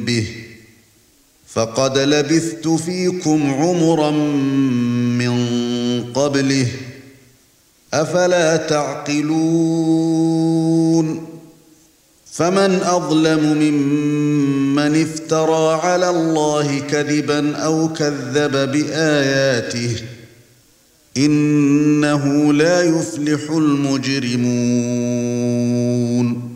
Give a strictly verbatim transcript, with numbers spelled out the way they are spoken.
به فقد لبثت فيكم عمرا من قبله أفلا تعقلون فمن أظلم ممن افترى على الله كذبا أو كذب بآياته إنه لا يفلح المجرمون